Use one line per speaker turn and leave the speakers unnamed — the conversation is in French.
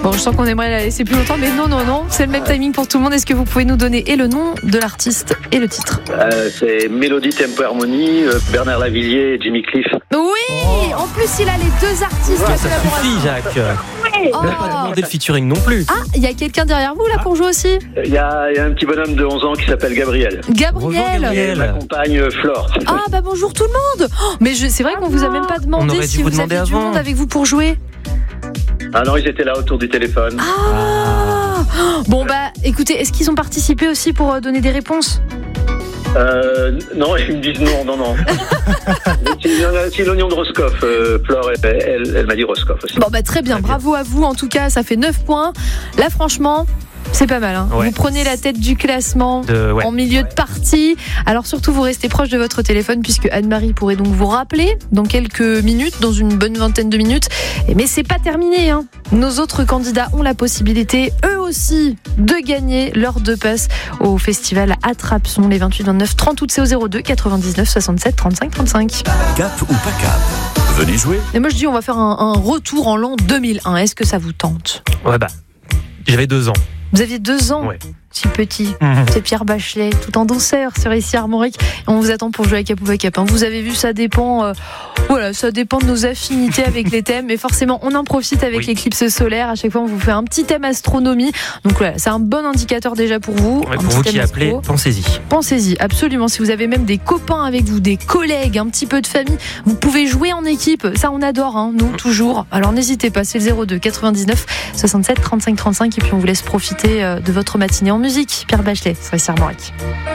Bon, je sens qu'on aimerait la laisser plus longtemps, mais non, c'est le même timing pour tout le monde. Est-ce que vous pouvez nous donner et le nom de l'artiste et le titre?
C'est Mélodie Tempo Harmonie, Bernard Lavilliers et Jimmy Cliff.
Oui, en plus il a les deux artistes.
Ça suffit, Jacques. On n'a pas demandé le featuring non plus.
Ah, il y a quelqu'un derrière vous là pour jouer aussi?
Il y a un petit bonhomme de 11 ans qui s'appelle Gabriel.
Gabriel.
Bonjour, Gabriel.
Et ma compagne Flore.
Ah bah bonjour tout le monde. Mais c'est vrai qu'on vous a même pas
On
demandé
aurait dû
si
vous
vous aviez
demander
du
avant.
monde avec vous pour jouer.
Ah non, ils étaient là autour du téléphone.
Bon bah écoutez, est-ce qu'ils ont participé aussi pour donner des réponses?
Non, ils me disent non. C'est l'oignon de Roscoff. Flore, elle m'a dit Roscoff aussi.
Bon bah très bien, bravo à vous en tout cas, ça fait 9 points. Là franchement, c'est pas mal, hein.
Ouais.
Vous prenez la tête du classement en milieu de partie. Alors surtout vous restez proche de votre téléphone puisque Anne-Marie pourrait donc vous rappeler dans quelques minutes, dans une bonne vingtaine de minutes. Mais c'est pas terminé, hein. Nos autres candidats ont la possibilité eux aussi de gagner leurs 2 places au festival Attrape-Son les 28, 29, 30 août. C'est au 02 99 67 35 35.
Cap ou pas cap? Venez jouer.
Et moi je dis on va faire un retour en l'an 2001. Est-ce que ça vous tente?
Ouais, j'avais 2 ans.
Vous aviez 2 ans,
Ouais.
si petit. C'est Pierre Bachelet, tout en douceur sur ici Armorique. On vous attend pour jouer à Cap ou pas Cap. Vous avez vu, ça dépend. Ça dépend de nos affinités avec les thèmes. Mais forcément, on en profite avec l'éclipse solaire. À chaque fois, on vous fait un petit thème astronomie. Donc voilà, c'est un bon indicateur déjà pour vous.
Ouais, pour vous qui appelez, pensez-y.
Pensez-y, absolument. Si vous avez même des copains avec vous, des collègues, un petit peu de famille, vous pouvez jouer en équipe. Ça, on adore, hein, nous, toujours. Alors n'hésitez pas, c'est le 02 99 67 35 35. Et puis on vous laisse profiter de votre matinée en musique. Pierre Bachelet, sur Armorique.